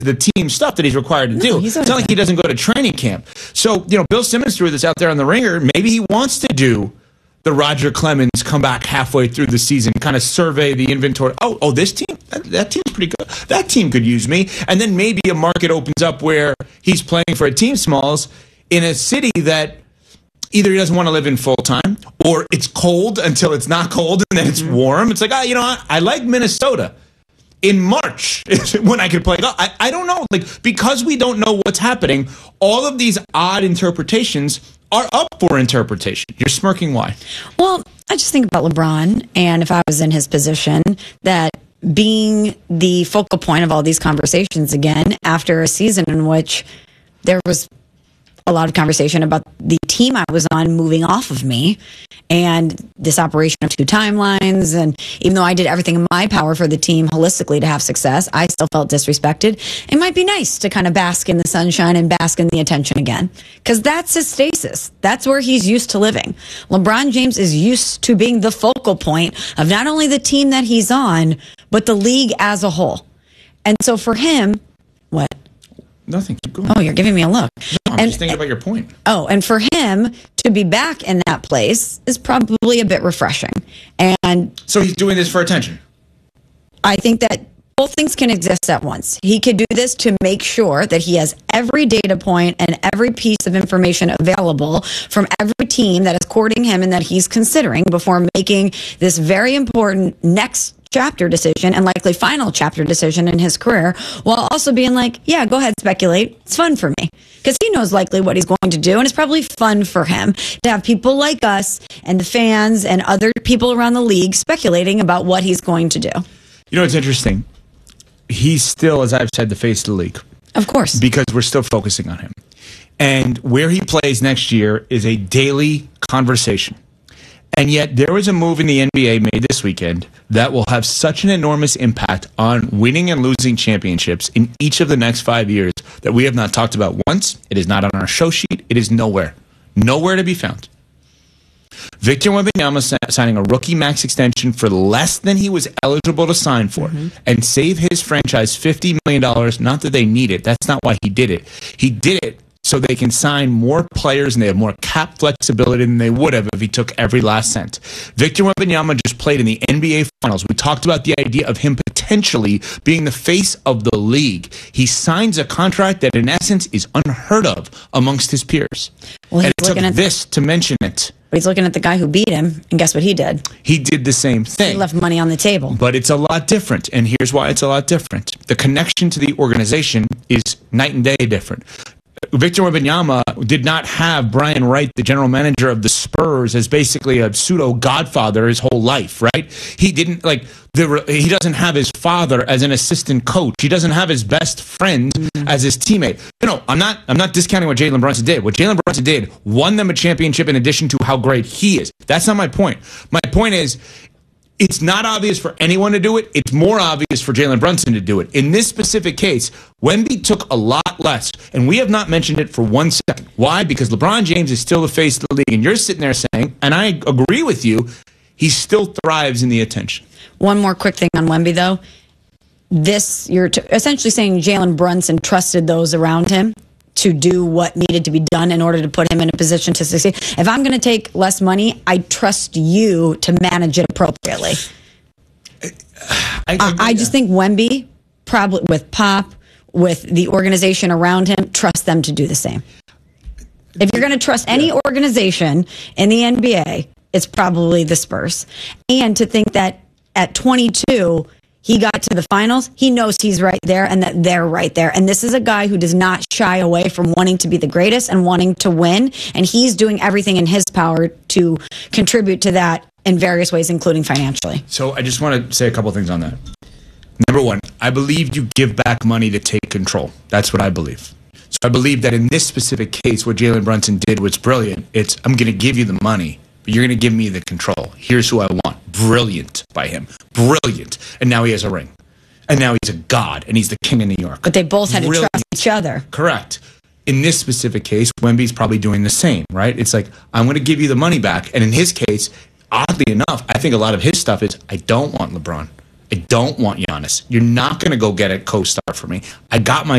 the team stuff that he's required to do. It's not like he doesn't go to training camp. So, Bill Simmons threw this out there on the Ringer. Maybe he wants to do the Roger Clemens come back halfway through the season, kind of survey the inventory. Oh, this team, that team's pretty good. That team could use me. And then maybe a market opens up where he's playing for a team smalls in a city that either he doesn't want to live in full time, or it's cold until it's not cold and then it's warm. It's like, I like Minnesota in March when I could play. I don't know. Because we don't know what's happening, all of these odd interpretations are up for interpretation. You're smirking. Why? Well, I just think about LeBron, and if I was in his position, that being the focal point of all these conversations again after a season in which there was a lot of conversation about the team I was on moving off of me, and this operation of two timelines. And even though I did everything in my power for the team holistically to have success, I still felt disrespected. It might be nice to kind of bask in the sunshine and bask in the attention again, because that's his stasis. That's where he's used to living. LeBron James is used to being the focal point of not only the team that he's on, but the league as a whole. And so for him, what? Nothing. Keep going. Oh, you're giving me a look. No, I'm just thinking about your point. Oh, and for him to be back in that place is probably a bit refreshing. And so he's doing this for attention. I think that both things can exist at once. He could do this to make sure that he has every data point and every piece of information available from every team that is courting him and that he's considering before making this very important next chapter decision and likely final chapter decision in his career, while also being like, yeah, go ahead, speculate. It's fun for me. Because he knows likely what he's going to do, and it's probably fun for him to have people like us and the fans and other people around the league speculating about what he's going to do. It's interesting. He's still, as I've said, the face of the league. Of course. Because we're still focusing on him. And where he plays next year is a daily conversation. And yet there was a move in the NBA made this weekend that will have such an enormous impact on winning and losing championships in each of the next 5 years that we have not talked about once. It is not on our show sheet. It is nowhere. Nowhere to be found. Victor Wembanyama signing a rookie max extension for less than he was eligible to sign for and save his franchise $50 million. Not that they need it. That's not why he did it. He did it so they can sign more players and they have more cap flexibility than they would have if he took every last cent. Victor Wembanyama just played in the NBA Finals. We talked about the idea of him potentially being the face of the league. He signs a contract that in essence is unheard of amongst his peers. Well, and it took this to mention it. But he's looking at the guy who beat him, and guess what he did? He did the same thing. He left money on the table. But it's a lot different, and here's why it's a lot different. The connection to the organization is night and day different. Victor Wembanyama did not have Brian Wright, the general manager of the Spurs, as basically a pseudo godfather his whole life, right? He didn't he doesn't have his father as an assistant coach. He doesn't have his best friend as his teammate. I'm not discounting what Jalen Brunson did. What Jalen Brunson did won them a championship in addition to how great he is. That's not my point. My point is, it's not obvious for anyone to do it. It's more obvious for Jalen Brunson to do it. In this specific case, Wemby took a lot less, and we have not mentioned it for 1 second. Why? Because LeBron James is still the face of the league, and you're sitting there saying, and I agree with you, he still thrives in the attention. One more quick thing on Wemby, though. You're essentially saying Jalen Brunson trusted those around him to do what needed to be done in order to put him in a position to succeed. If I'm going to take less money, I trust you to manage it appropriately. I just think Wemby, probably with Pop, with the organization around him, trust them to do the same. If you're going to trust any organization in the NBA, it's probably the Spurs. And to think that at 22, he got to the finals, he knows he's right there and that they're right there. And this is a guy who does not shy away from wanting to be the greatest and wanting to win. And he's doing everything in his power to contribute to that in various ways, including financially. So I just want to say a couple things on that. Number one, I believe you give back money to take control. That's what I believe. So I believe that in this specific case, what Jalen Brunson did was brilliant. It's, I'm going to give you the money, but you're going to give me the control. Here's who I want. Brilliant by him. Brilliant. And now he has a ring. And now he's a god, and he's the king of New York. But they both had to trust each other. Correct. In this specific case, Wemby's probably doing the same, right? It's like, I'm going to give you the money back. And in his case, oddly enough, I think a lot of his stuff is, I don't want LeBron. I don't want Giannis. You're not going to go get a co-star for me. I got my